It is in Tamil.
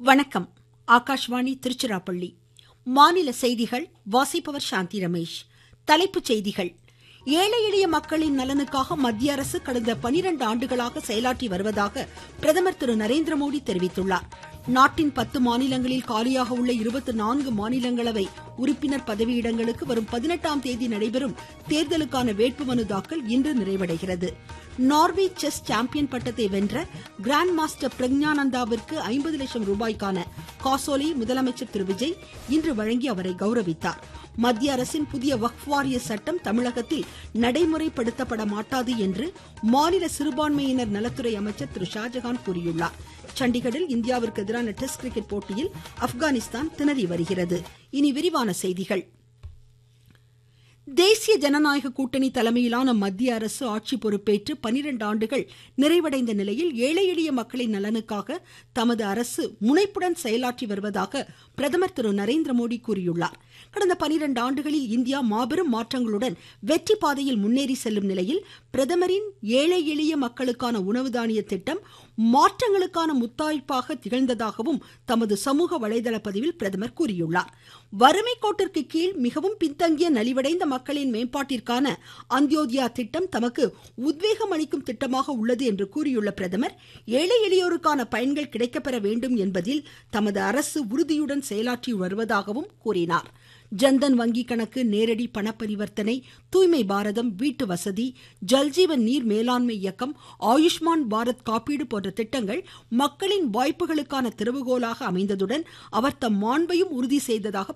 வணக்கம். ஆகாஷ்வாணி திருச்சிராப்பள்ளி. மாநில செய்திகள் வாசிப்பவர் சாந்தி ரமேஷ். தலைப்புச் செய்திகள். ஏழை எளிய மக்களின் நலனுக்காக மத்திய அரசு கடந்த 12 ஆண்டுகளாக செயலாற்றி வருவதாக பிரதமர் திரு நரேந்திரமோடி தெரிவித்துள்ளார். நாட்டின் 10 மாநிலங்களில் காலியாக உள்ள 24 மாநிலங்களவை உறுப்பினர் பதவியிடங்களுக்கு வரும் 18ஆம் தேதி நடைபெறும் தேர்தலுக்கான வேட்புமனு தாக்கல் இன்று நிறைவடைகிறது. நார்வே செஸ் சாம்பியன் பட்டத்தை வென்ற கிராண்ட் மாஸ்டர் பிரக்ஞானந்தாவிற்கு 50 லட்சம் ரூபாய்க்கான காசோலையை முதலமைச்சர் திரு விஜய் இன்று வழங்கி அவரை கௌரவித்தார். மத்திய அரசின் புதிய வக்ஃப் வாரிய சட்டம் தமிழகத்தில் நடைமுறைப்படுத்தப்பட மாட்டாது என்று மாநில சிறுபான்மையினர் நலத்துறை அமைச்சர் திரு ஷாஜகான் கூறியுள்ளார். சண்டிகரில் இந்தியாவிற்கு எதிரான டெஸ்ட் கிரிக்கெட் போட்டியில் ஆப்கானிஸ்தான் திணறி வருகிறது. இனி விரிவான செய்திகள். தேசிய ஜனநாயக கூட்டணி தலைமையிலான மத்திய அரசு ஆட்சி பொறுப்பேற்று 12 ஆண்டுகள் நிறைவடைந்த நிலையில் ஏழை எளிய மக்களின் நலனுக்காக தமது அரசு முனைப்புடன் செயலாற்றி வருவதாக பிரதமர் திரு நரேந்திரமோடி கூறியுள்ளார். கடந்த 12 ஆண்டுகளில் இந்தியா மாபெரும் மாற்றங்களுடன் வெற்றி பாதையில் முன்னேறி செல்லும் நிலையில் பிரதமரின் ஏழை எளிய மக்களுக்கான உணவு தானிய திட்டம் மாற்றங்களுக்கான முத்தாய்ப்பாக திகழ்ந்ததாகவும் தமது சமூக வலைதள பதிவில் பிரதமர் கூறியுள்ளார். வறுமை கோட்டிற்கு கீழ் மிகவும் பின்தங்கிய நலிவடைந்த மக்களின் மேம்பாட்டிற்கான அந்தியோதயா திட்டம் தமக்கு உத்வேகம் அளிக்கும் திட்டமாக உள்ளது என்று கூறியுள்ள பிரதமர், ஏழை எளியோருக்கான பயன்கள் கிடைக்கப்பெற வேண்டும் என்பதில் தமது அரசு உறுதியுடன் செயலாற்றி வருவதாகவும் கூறினார். ஜன்தன் வங்கி கணக்கு, நேரடி பண பரிவர்த்தனை, தூய்மை பாரதம், வீட்டு வசதி, ஜல்ஜீவன் நீர் மேலாண்மை இயக்கம், ஆயுஷ்மான் பாரத் காப்பீடு போன்ற திட்டங்கள் மக்களின் வாய்ப்புகளுக்கான திறவுகோலாக அமைந்ததுடன் அவர் தம் மாண்பையும் உறுதி செய்ததாக